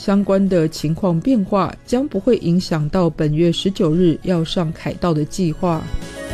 相关的情况变化将不会影响到本月19日要上凯道的计划。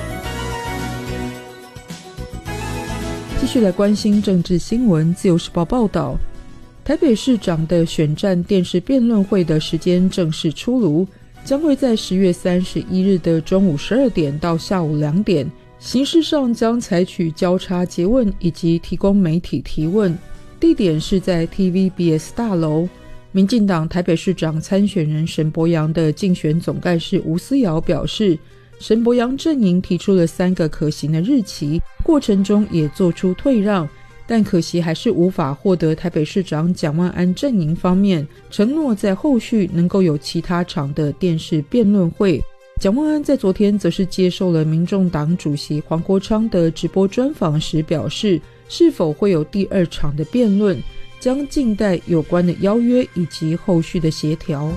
继续来关心政治新闻，自由时报报道，台北市长的选战电视辩论会的时间正式出炉，将会在10月31日的中午12点到下午2点，形式上将采取交叉诘问以及提供媒体提问，地点是在 TVBS 大楼。民进党台北市长参选人沈伯洋的竞选总干事吴思瑶表示，沈伯洋阵营提出了3个可行的日期，过程中也做出退让，但可惜还是无法获得台北市长蒋万安阵营方面承诺在后续能够有其他场的电视辩论会。蒋万安在昨天则是接受了民众党主席黄国昌的直播专访时表示，是否会有第2场的辩论，将静待有关的邀约以及后续的协调。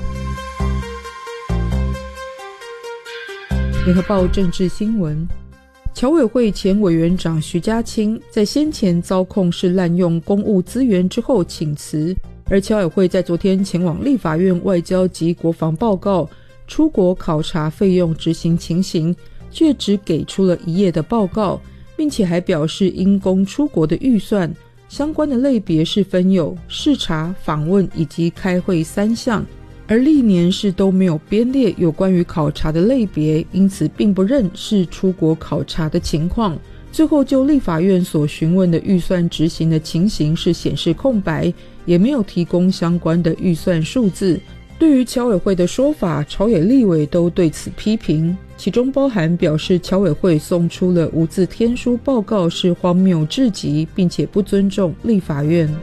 联合报政治新闻，侨委会前委员长徐家清在先前遭控是滥用公务资源之后请辞，而侨委会在昨天前往立法院外交及国防报告出国考察费用执行情形，却只给出了1页的报告，并且还表示因公出国的预算相关的类别是分有视察、访问以及开会3项，而历年是都没有编列有关于考察的类别，因此并不认是出国考察的情况。最后就立法院所询问的预算执行的情形是显示空白，也没有提供相关的预算数字。对于侨委会的说法，朝野立委都对此批评，其中包含表示侨委会送出了无字天书报告是荒谬至极，并且不尊重立法院。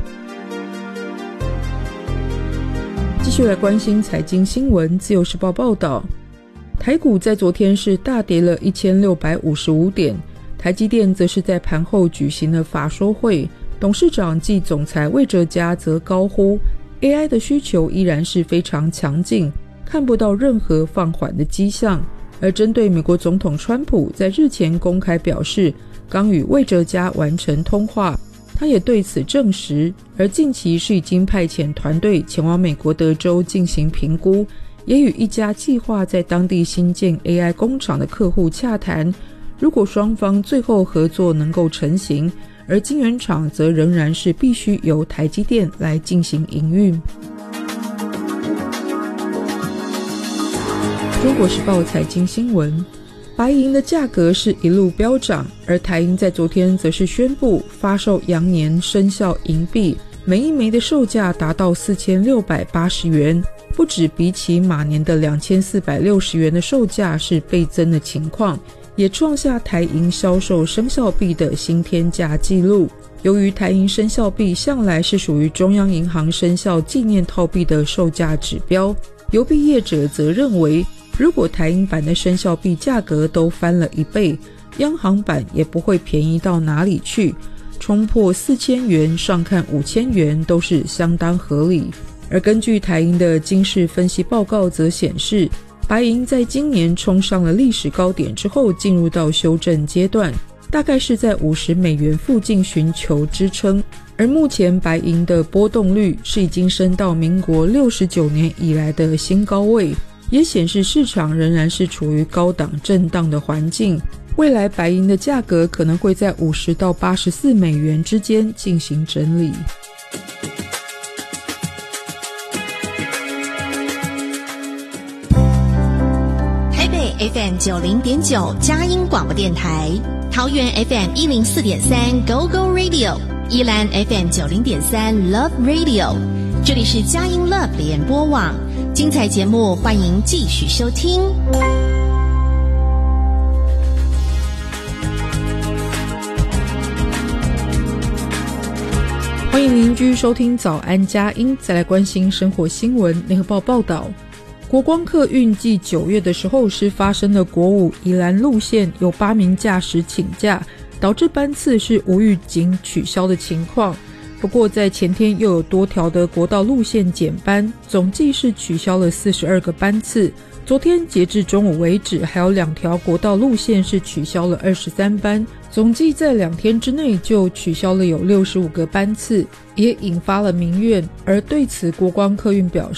继续来关心财经新闻，自由时报报道，台股在昨天是大跌了1655点，台积电则是在盘后举行了法说会，董事长暨总裁魏哲嘉则高呼AI 的需求依然是非常强劲，看不到任何放缓的迹象。而针对美国总统川普在日前公开表示刚与魏哲嘉完成通话，他也对此证实，而近期是已经派遣团队前往美国德州进行评估，也与一家计划在当地新建 AI 工厂的客户洽谈，如果双方最后合作能够成型，而晶圆厂则仍然是必须由台积电来进行营运。中国时报财经新闻，白银的价格是一路飙涨，而台银在昨天则是宣布发售羊年生肖银币，每一枚的售价达到4680元，不止比起马年的2460元的售价是倍增的情况，也创下台银销售生肖币的新天价纪录。由于台银生肖币向来是属于中央银行生肖纪念套币的售价指标，邮币业者则认为，如果台银版的生肖币价格都翻了1倍，央行版也不会便宜到哪里去，冲破4000元上看5000元都是相当合理。而根据台银的金市分析报告则显示，白银在今年冲上了历史高点之后进入到修正阶段，大概是在$50附近寻求支撑，而目前白银的波动率是已经升到民国69年以来的新高位，也显示市场仍然是处于高档震荡的环境，未来白银的价格可能会在$50到$84之间进行整理。 台北 FM 90.9佳音广播电台，桃园 FM 104.3 Go Go Radio， 宜兰 FM 90.3 Love Radio， 这里是佳音 Love 联播网，精彩节目欢迎继续收听。 欢迎您继续收听早安佳音，再来关心生活新闻。联合报报道，国光客运继9月的时候是发生了国5宜兰路线有8名驾驶请假，导致班次是无预警取消的情况。不过在前天又有多条的国道路线减班，总计是取消了42个班次。昨天截至中午为止，还有2条国道路线是取消了23班，总计在2天之内就取消了有65个班次，也引发了民怨。而对此国光客运表